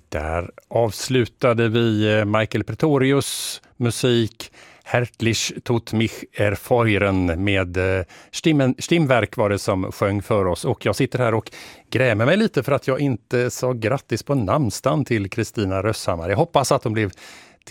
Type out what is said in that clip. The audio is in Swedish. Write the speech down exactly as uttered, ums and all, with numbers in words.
Där avslutade vi Michael Pretorius musik Hertlich tut mich erfreuen med Stimmen, Stimmverk var det som sjöng för oss. Och jag sitter här och grämer mig lite för att jag inte sa grattis på namnsdagen till Kristina Rösshammar. Jag hoppas att de blev